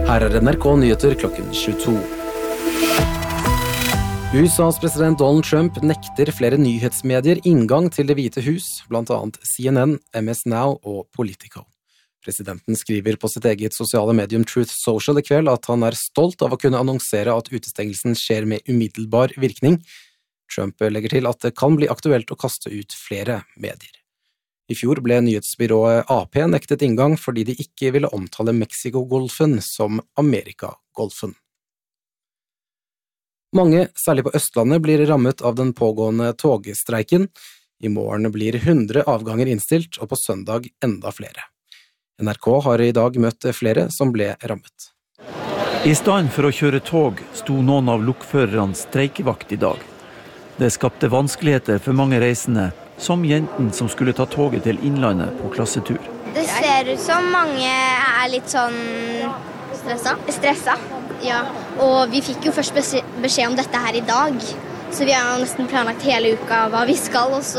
Her NRK Nyheter klokken 22. USAs president Donald Trump nekter flere nyhetsmedier inngang til Det hvite hus, blant annet CNN, MS Now og Politico. Presidenten skriver på sitt eget sosiale medium Truth Social i kveld at han stolt av å kunne annonsere at utestengelsen skjer med umiddelbar virkning. Trump legger til at det kan bli aktuelt å kaste ut flere medier. I fjor ble nyhetsbyrået AP nektet inngang fordi de ikke ville omtale Mexiko-golfen som Amerika-golfen. Mange, særlig på Østlandet, blir rammet av den pågående togstreiken. I morgen blir 100 avganger innstilt, og på søndag enda flere. NRK har i dag møtt flere som ble rammet. I stedet for å kjøre tog sto noen av lokførerne streikevakt i dag. Det skapte vanskeligheter for mange reisende, som jenten som skulle ta toget til Innlandet på klassetur. Det ser ut som mange litt sånn stressa. Ja, og vi fikk jo først beskjed om dette her i dag, så vi har nesten planlagt hele uka hva vi skal, og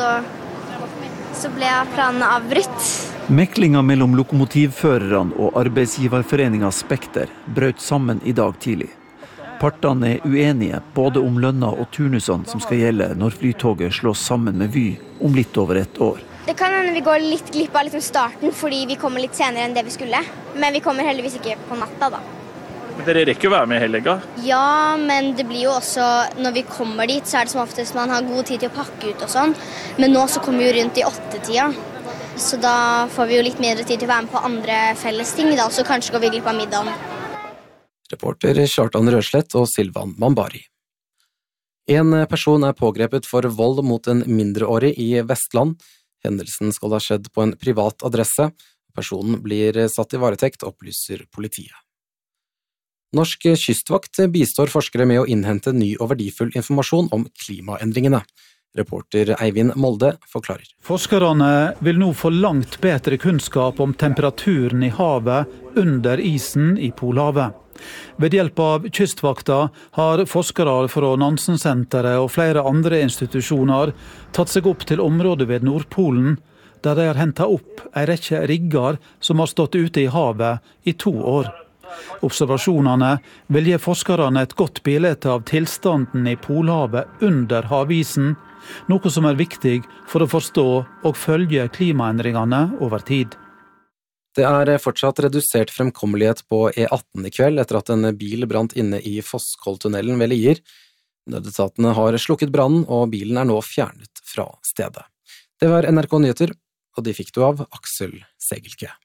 så ble planen avbrutt. Meklinga mellom lokomotivførerne og arbeidsgiverforeninga Spekter brøt sammen i dag tidlig. Partene uenige både om lønna og turnusene som skal gjelde når flytoget slås sammen med Vy om litt over et år. Det kan hende vi går litt glipp av starten fordi vi kommer litt senere enn det vi skulle, men vi kommer heldigvis ikke på natta da. Men dere rekker jo være med helga? Ja, men det blir jo også, når vi kommer dit, så det som oftest man har god tid til å pakke ut og sånn. Men nå så kommer vi jo rundt i 8-tida, så da får vi jo litt mindre tid til å være med på andre felles ting da, så kanskje går vi glipp av middagen. Reporter Kjartan Røslett og Silvan Mambari. En person pågrepet for vold mot en mindreårig i Vestland. Hendelsen skal ha skjedd på en privat adresse. Personen blir satt i varetekt, opplyser politiet. Norsk kystvakt bistår forskere med å innhente ny og verdifull informasjon om klimaendringene. Reporter Eivind Molde forklarer. Forskerne vil nå få langt bedre kunnskap om temperaturen i havet under isen i Polhavet. Ved hjelp av kystvakta har forskere fra Nansen-senteret og flere andre institusjoner tatt seg opp til området ved Nordpolen, der de har hentet opp en rekke rigger som har stått ute i havet i 2 år. Observasjonene vil gi forskerne et godt bilde av tilstanden i Polhavet under havisen, noe som viktig for å forstå og følge klimaendringene over tid. Det fortsatt redusert fremkommelighet på E18 i kveld etter at en bil brant inne i Fosskolltunnelen ved Lier. Nødetatene har slukket brannen, og bilen nå fjernet fra stedet. Det var NRK Nyheter, og de fikk du av Aksel Segelke.